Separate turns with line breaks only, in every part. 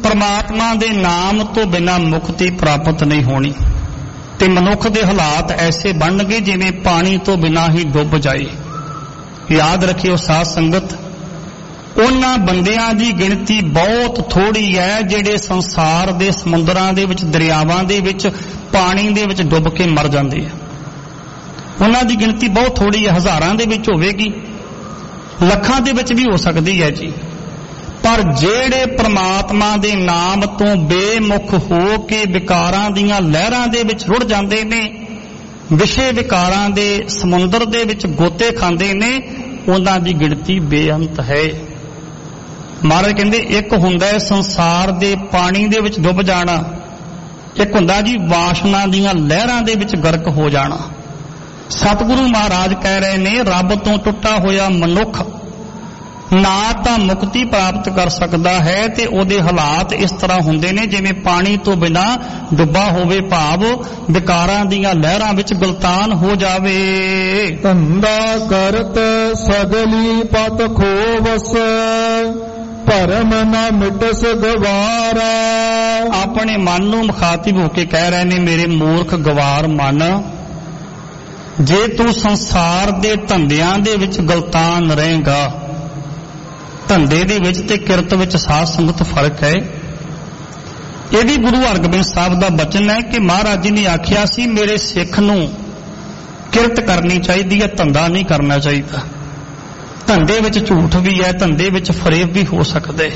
परमात्मा दे नाम तो बिना मुक्ति प्राप्त नहीं होनी ते मनुख दे हालात ऐसे बन गए जिवें पानी तो बिना ही डुब जाए। याद रखियो साध संगत, उन्हां बंदियां दी गिणती बहुत थोड़ी है जिहड़े संसार दे समुंदरां दे विच दरियावां दे विच पानी दे विच डुब के मर जांदे आ। उन्हां दी गिणती बहुत थोड़ी है, हज़ारां दे विच होवेगी, लखां दे विच भी हो सकदी है जी। पर जेड़े परमात्मा दे नाम तो बेमुख हो के विकारां दीयां लहरां दे विच रुड़ जांदे ने, विषे विकारां दे समुंदर दे विच गोते खांदे ने, उन्हां दी गिणती बेअंत है। महाराज कहंदे एक हुंदा है संसार दे पानी दे विच डुब जाना, एक हुंदा जी वासना दीयां लहरां दे विच गर्क हो जाना। सतगुरु महाराज कह रहे ने रब तो टुटा होया मनुख ना तां मुक्ति प्राप्त कर सकदा है ते ओदे हालात इस तरह हुंदे ने जिवें पानी तो बिना डुब्बा होवे, भाव विकारां दीयां लहरां विच गलतान हो जावे।
धंधा करत सगली पत खोवस, भरम न मिटस गवारा।
अपने मन नूं मुखातिब होके कह रहे ने मेरे मूर्ख गवार मन, जे तू संसार दे धंधियां दे विच गलतान रहेगा, धंधे दे विच ते किरत विच साध संगत फर्क है। यह भी गुरु हरगोबिंद साहब दा बचन है कि महाराज जी ने आख्या सी मेरे सिख नूं किरत करनी चाहिए है, धंधा नहीं करना चाहिए। धंधे विच झूठ भी है, धंधे विच फरेब भी हो सकते,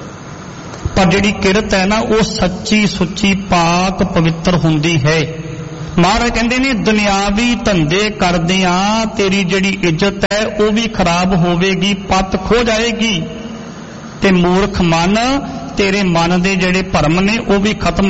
पर जिहड़ी किरत है ना वो सच्ची सुच्ची पाक पवित्र हुंदी है। महाराज कहंदे ने दुनियावी धंधे करदियां तेरी जिहड़ी इज्जत है वो भी खराब होवेगी, पत खो जाएगी, ते मूर्ख मन तेरे मन दे जिहड़े भरम ने वो भी खत्म